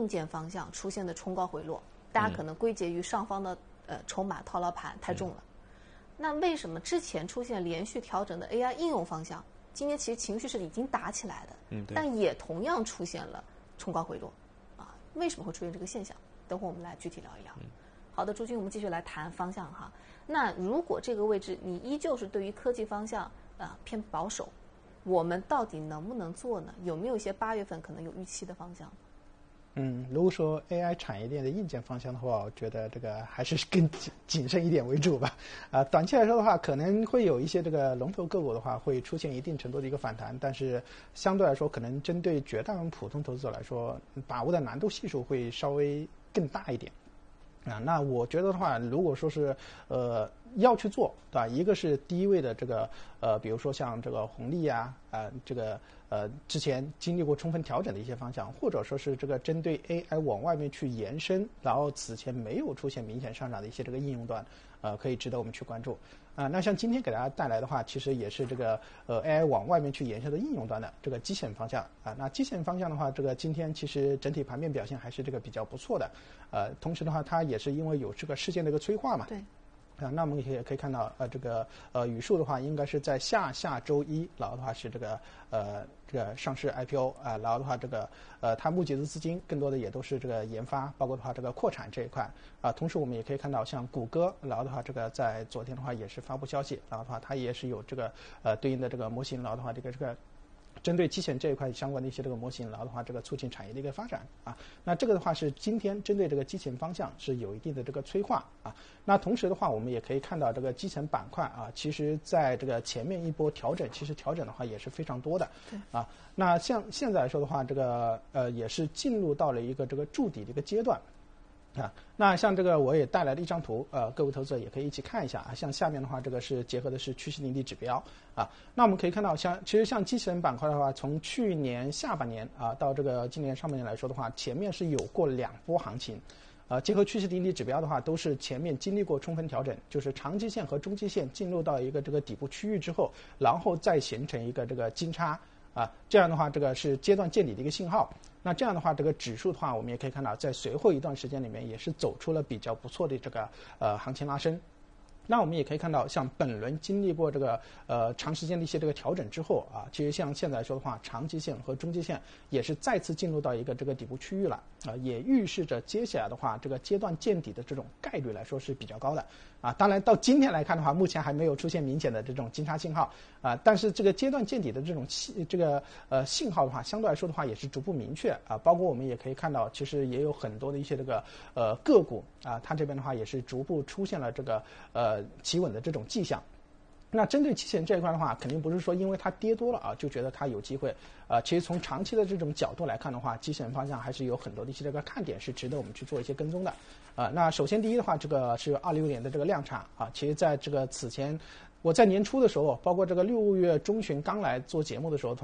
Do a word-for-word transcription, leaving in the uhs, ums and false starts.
硬件方向出现的冲高回落，大家可能归结于上方的呃筹码套牢盘太重了。嗯、那为什么之前出现连续调整的 A I 应用方向，今年其实情绪是已经打起来的， 嗯， 但也同样出现了冲高回落，啊，为什么会出现这个现象？等会我们来具体聊一聊。嗯、好的，朱军，我们继续来谈方向哈。那如果这个位置你依旧是对于科技方向啊、呃、偏保守，我们到底能不能做呢？有没有一些八月份可能有预期的方向？ 嗯，如果说 A I 产业链的硬件方向的话，我觉得这个还是更谨谨慎一点为主吧。啊、呃，短期来说的话，可能会有一些这个龙头个股的话，会出现一定程度的一个反弹，但是相对来说，可能针对绝大部分普通投资者来说，把握的难度系数会稍微更大一点。啊，那我觉得的话，如果说是呃要去做，对吧？一个是第一位的这个呃，比如说像这个红利啊，啊、呃、这个呃之前经历过充分调整的一些方向，或者说是这个针对 A I 往外面去延伸，然后此前没有出现明显上涨的一些这个应用端，呃，可以值得我们去关注。啊、呃，那像今天给大家带来的话，其实也是这个呃 A I 往外面去延伸的应用端的这个基线方向啊、呃。那基线方向的话，这个今天其实整体盘面表现还是这个比较不错的。呃，同时的话，它也是因为有这个事件的一个催化嘛。 对。 啊，那我们也可以看到，呃，这个呃语数的话，应该是在下下周一，然后的话是这个呃这个上市 I P O 啊、呃，然后的话这个呃它募集的资金更多的也都是这个研发，包括的话这个扩产这一块啊、呃。同时我们也可以看到，像谷歌，然后的话这个在昨天的话也是发布消息，然后的话它也是有这个呃对应的这个模型，然后的话这个这个。针对基线这一块相关的一些这个模型，然后的话，这个促进产业的一个发展啊。那这个的话是今天针对这个基线方向是有一定的这个催化啊。那同时的话，我们也可以看到这个基层板块啊，其实在这个前面一波调整，其实调整的话也是非常多的啊。那像现在来说的话，这个呃也是进入到了一个这个筑底的一个阶段。啊，那像这个我也带来了一张图，呃，各位投资者也可以一起看一下啊。像下面的话，这个是结合的是趋势盈利指标啊。那我们可以看到，像其实像机器人板块的话，从去年下半年啊到这个今年上半年来说的话，前面是有过两波行情，呃，结合趋势盈利指标的话，都是前面经历过充分调整，就是长期线和中期线进入到一个这个底部区域之后，然后再形成一个这个金叉。啊，这样的话，这个是阶段见底的一个信号。那这样的话，这个指数的话，我们也可以看到，在随后一段时间里面，也是走出了比较不错的这个呃行情拉升。那我们也可以看到，像本轮经历过这个呃长时间的一些这个调整之后啊，其实像现在来说的话，长期线和中期线也是再次进入到一个这个底部区域了啊，也预示着接下来的话，这个阶段见底的这种概率来说是比较高的啊。当然到今天来看的话，目前还没有出现明显的这种金叉信号啊，但是这个阶段见底的这种这个呃信号的话，相对来说的话也是逐步明确啊。包括我们也可以看到，其实也有很多的一些这个呃个股啊，它这边的话也是逐步出现了这个呃。企稳的这种迹象。那针对期权这一块的话，肯定不是说因为它跌多了啊就觉得它有机会。呃，其实从长期的这种角度来看的话，期权方向还是有很多的一些这个看点是值得我们去做一些跟踪的。呃，那首先第一的话，这个是二六年的这个量产啊，其实在这个此前我在年初的时候，包括这个六月中旬刚来做节目的时候。